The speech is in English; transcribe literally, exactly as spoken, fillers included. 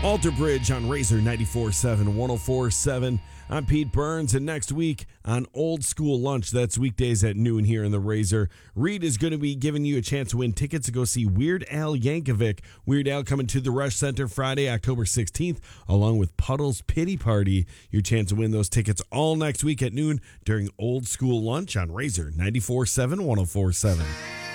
Alter Bridge on Razor ninety-four point seven, one oh four point seven. I'm Pete Burns, and next week on Old School Lunch, that's weekdays at noon here in the Razor, Reed is going to be giving you a chance to win tickets to go see Weird Al Yankovic. Weird Al coming to the Rush Center Friday, October sixteenth, along with Puddle's Pity Party. Your chance to win those tickets all next week at noon during Old School Lunch on Razor ninety-four point seven, one oh four point seven.